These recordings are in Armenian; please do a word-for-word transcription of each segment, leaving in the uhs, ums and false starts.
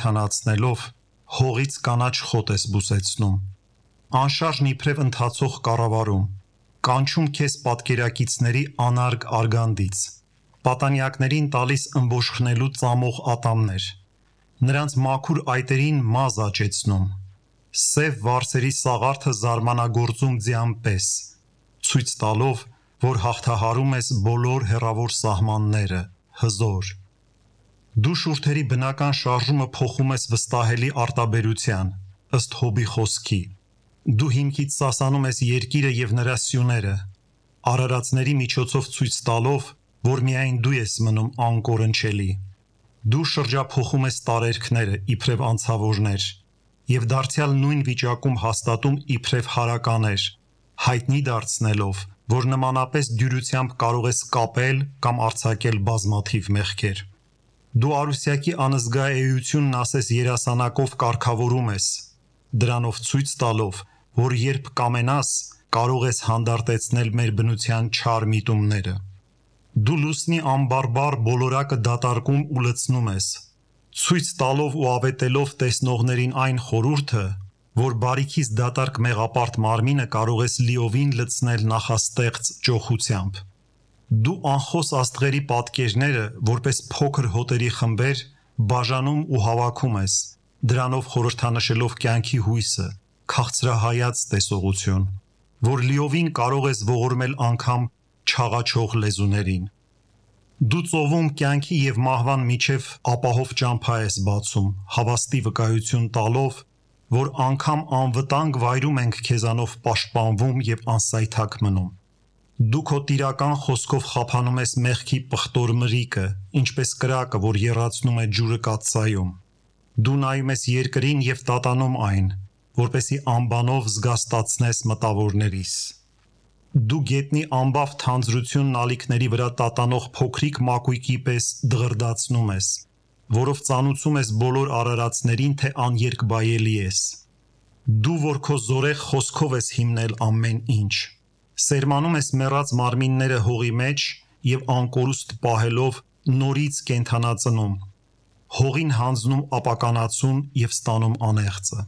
կենթանացնելով հողից կանաչ խոտ ես բուսեցնում, անշարժն իբրև ընթացող կառավարում, կանչում քեզ պատկերակիցների անարգ արգանդից, պատանյակներին տալիս ըմբոշխնելու ծամող ատամներ, նրանց մաքուր այտերին մազ աճեցնում, սև վարսերի սաղարթը զարմանագործում ձյան պես, ցույց տալով, որ հաղթահարում ես բոլոր հեռավոր սահմանները, հզոր։ Դու շուրթերի բնական շարժումը փոխում ես վստահելի արտաբերության, ըստ Հոբի խոսքի։ Դու հիմքից սասանում ես երկիրը և նրա սյուները, արարածների միջոցով ցույց տալով, որ միայն դու ես մնում անկորնչելի։ Դու շրջափոխում ես տարերքները իբրև անցավորներ և դարձյալ նույն վիճակում հաստատում իբրև հարականեր, հայտնի դարձնելով, որ նմանապես դյուրությամբ կարող ես կապել կամ արձակել բազմաթիվ մեղքեր։ Դու արուսյակի անզգայունությունն ասես երասանակով կարգավորում ես, դրանով ցույց տալով, որ երբ կամենաս, կարող ես հանդարտեցնել մեր բնության չար միտումները։ Դու լուսնի անբարբար բոլորակը դատարկում ու լցնում ես, ցույց տալով ու ավետելով տեսնողներին այն խորհուրդը, որ բարիքից դատարկ մեղապարտ մարմինը կարող ես լիովին լցնել նախաստեղծ ճոխությամբ։ Դու անխոս աստղերի պատկերները, որպես փոքր հոտերի խմբեր, բաժանում ու հավաքում ես, դրանով խորհրդանշելով կյանքի հույսը, քաղցրահայաց տեսողություն, որ լիովին կարող ես ողորմել անգամ չաղաչող լեզուներին։ Դու ծովում կյանքի և մահվան միջև ապահով ճամփա ես բացում, հավաստի վկայություն տալով, որ անգամ անվտանգ վայրում ենք քեզանով պաշտպանվում և անսայթակ մնում։ Դու քո տիրական խոսքով խափանում ես մեղքի պղտոր մրիկը, ինչպես կրակը, որ եռացնում է ջուրը կաթսայում։ Դու նայում ես երկրին և տատանում այն, որպեսզի անբանով զգաստացնես մտավորներիս։ Դու գետնի ամբավ թանձրությունն ալիքների վրա տատանող փոքրիկ մակույկի պես դղրդացնում ես, որով ծանուցում ես բոլոր արարածներին, թե աներկբայելի ես։ Դու, որ քո զորեղ խոսքով ես հիմնել ամեն ինչ, սերմանում ես մեռած մարմինները հողի մեջ և անկորուստ պահելով նորից կենդանացնում, հողին հանձնում ապականացուն և ստանում անեղծը։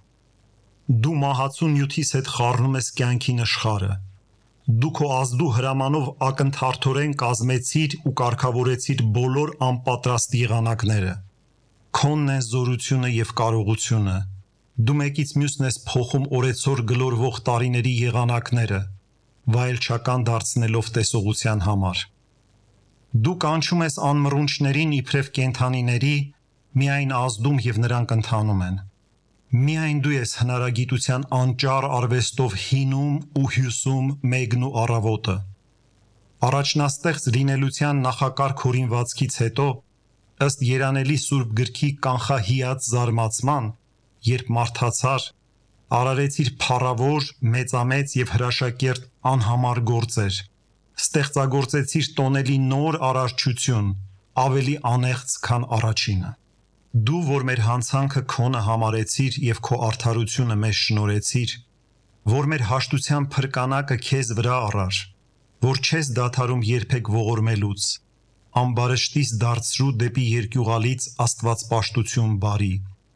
Դու մահացու նյութիս հետ խառնում ես կյանքի նշխարը։ Դու քո ազդու հրամանով ակնթարթորեն կազմեցիր ու կարգավորեցիր բոլոր անպատրաստ եղանակները։ Քոնն են զորությունը և կարողությունը։ Դու մեկից մյուսն ես փոխում օրեցօր գլորվող տարիների եղանակները, վայելչական դարձնելով տեսողության համար։ Դու կանչում ես անմռունչներին իբրև կենդանիների, միայն ազդում և նրանք ընթանում են։ Միայն դու ես հնարագիտության անճառ արվեստով հինում ու հյուսում մեկն ու առավոտը։ Առաջնաստեղծ լինելության նախակարգ հորինվածքից հետո, ըստ երանելի Սուրբ գրքի կանխահիած զարմացման, երբ մարդացար, արարեցիր փառավոր, մեծամեծ և հրաշակերտ անհամար գործեր, ստեղծագործեցիր տոնելի նոր արարչություն, ավելի անեղծ, քան առաջինը։ Դու, որ մեր հանցանքը քոնը համարեցիր և քո արդարությունը մեզ շնորհեցիր, որ մեր հաշտության փրկանակը քեզ վրա առար, որ չես դադարում երբեք ողորմելուց, ամբարշտիս դարձրու դեպի երկյուղալից աստվածպաշտություն բարի,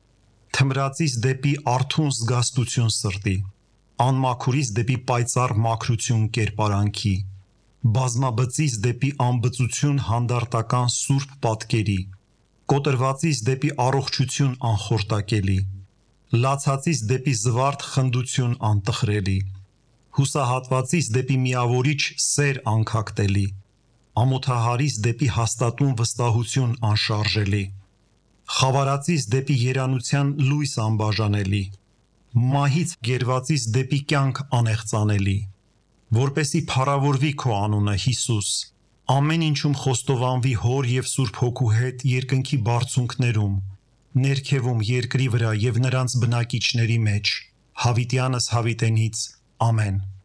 թմրածից դեպի արթուն զգաստություն սրտի, անմաքուրից դեպի պայծառ մաքրություն կերպարանքի, բազմաբծից դեպի անբծություն հանդարտական սուրբ պատկերի, կոտրվածից դեպի առողջություն անխորտակելի, լացածից դեպի զվարթ խնդություն անտխրելի, հուսահատվածից դեպի միավորիչ սեր անքակտելի, ամոթահարից դեպի հաստատուն վստահություն անշարժելի, խավարածից դեպի երանության լույս անբաժանելի, մահից գերվածից դեպի կյանք անեղծանելի, որպեսզի փառավորվի քո անունը, Հիսուս, ամեն ինչում խոստովանվի Հոր և Սուրբ Հոգու հետ երկնքի բարձունքներում, ներքևում երկրի վրա և նրանց բնակիչների մեջ, հավիտյանս հավիտենից, ամեն։